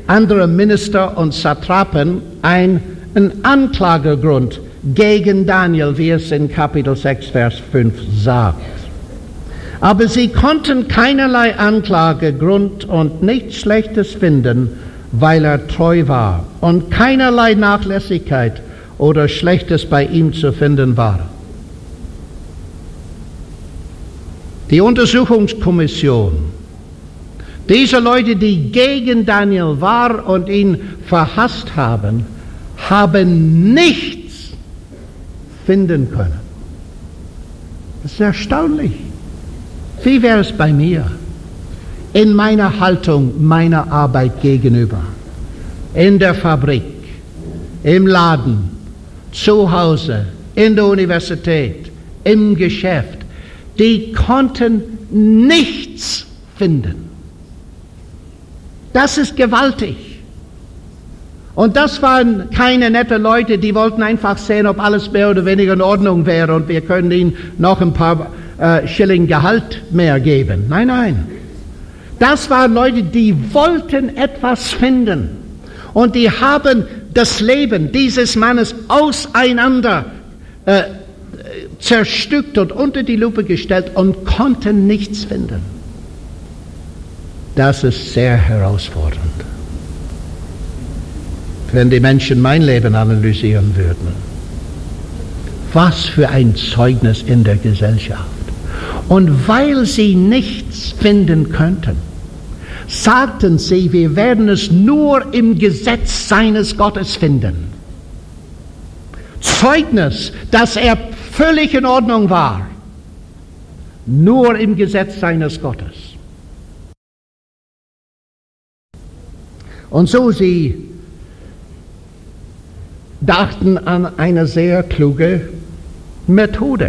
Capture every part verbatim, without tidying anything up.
andere Minister und Satrapen ein, ein Anklagegrund gegen Daniel, wie es in Kapitel sechs, Vers fünf sagt. Aber sie konnten keinerlei Anklagegrund und nichts Schlechtes finden, weil er treu war und keinerlei Nachlässigkeit oder Schlechtes bei ihm zu finden war. Die Untersuchungskommission, diese Leute, die gegen Daniel waren und ihn verhasst haben, haben nichts finden können. Das ist erstaunlich. Wie wäre es bei mir? In meiner Haltung, meiner Arbeit gegenüber, in der Fabrik, im Laden, zu Hause, in der Universität, im Geschäft, die konnten nichts finden. Das ist gewaltig. Und das waren keine nette Leute, die wollten einfach sehen, ob alles mehr oder weniger in Ordnung wäre und wir können ihnen noch ein paar äh, Schilling Gehalt mehr geben. Nein, nein. Das waren Leute, die wollten etwas finden. Und die haben das Leben dieses Mannes auseinander äh, zerstückt und unter die Lupe gestellt und konnten nichts finden. Das ist sehr herausfordernd. Wenn die Menschen mein Leben analysieren würden. Was für ein Zeugnis in der Gesellschaft. Und weil sie nichts finden könnten, sagten sie, wir werden es nur im Gesetz seines Gottes finden. Zeugnis, dass er völlig in Ordnung war, nur im Gesetz seines Gottes. Und so sie dachten an eine sehr kluge Methode.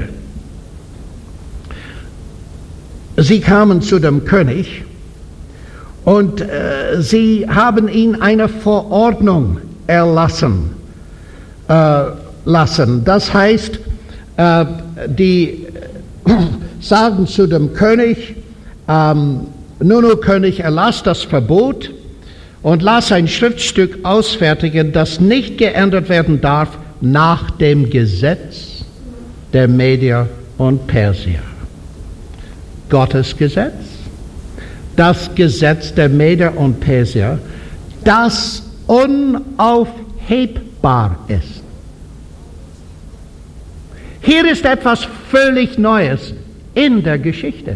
Sie kamen zu dem König und äh, sie haben ihn eine Verordnung erlassen äh, lassen. Das heißt, äh, die äh, sagen zu dem König, ähm, nun, o König, erlass das Verbot und lass ein Schriftstück ausfertigen, das nicht geändert werden darf nach dem Gesetz der Medier und Persier. Gottes Gesetz, das Gesetz der Medier und Persier, das unaufhebbar ist. Hier ist etwas völlig Neues in der Geschichte.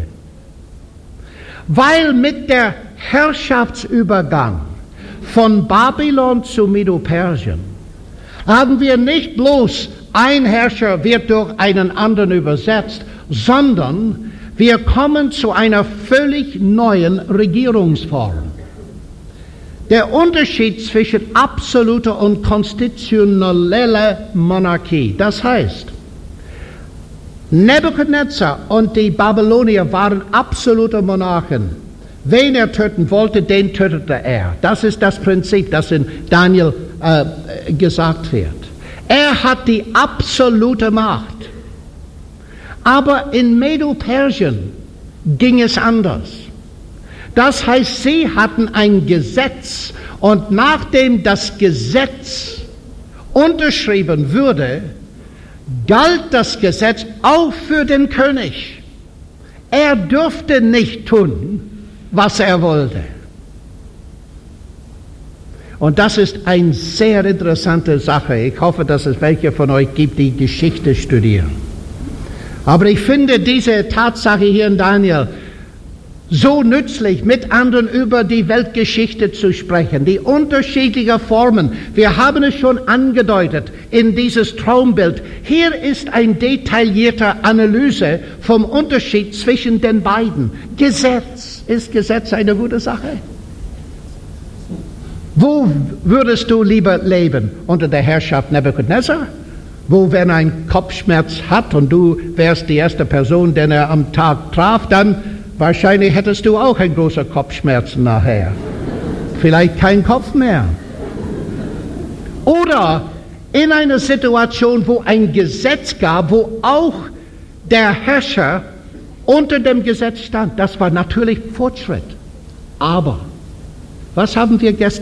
Weil mit der Herrschaftsübergang von Babylon zu Medo-Persien haben wir nicht bloß ein Herrscher wird durch einen anderen übersetzt, sondern wir kommen zu einer völlig neuen Regierungsform. Der Unterschied zwischen absoluter und konstitutioneller Monarchie, das heißt, Nebukadnezar und die Babylonier waren absolute Monarchen. Wen er töten wollte, den tötete er. Das ist das Prinzip, das in Daniel äh, gesagt wird. Er hat die absolute Macht. Aber in Medo-Persien ging es anders. Das heißt, sie hatten ein Gesetz und nachdem das Gesetz unterschrieben würde, galt das Gesetz auch für den König. Er durfte nicht tun, was er wollte. Und das ist eine sehr interessante Sache. Ich hoffe, dass es welche von euch gibt, die Geschichte studieren. Aber ich finde diese Tatsache hier in Daniel so nützlich, mit anderen über die Weltgeschichte zu sprechen, die unterschiedlichen Formen. Wir haben es schon angedeutet in dieses Traumbild. Hier ist eine detaillierte Analyse vom Unterschied zwischen den beiden. Gesetz, ist Gesetz eine gute Sache? Wo würdest du lieber leben? Unter der Herrschaft Nebukadnezar? Wo, wenn ein Kopfschmerz hat und du wärst die erste Person, den er am Tag traf, dann wahrscheinlich hättest du auch ein großer Kopfschmerz nachher. Vielleicht kein Kopf mehr. Oder in einer Situation, wo ein Gesetz gab, wo auch der Herrscher unter dem Gesetz stand. Das war natürlich Fortschritt. Aber, was haben wir gestern